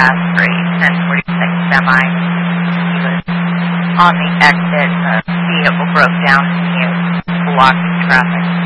pass for a 1046 semi. He was on the exit. The vehicle broke down and he was blocking traffic.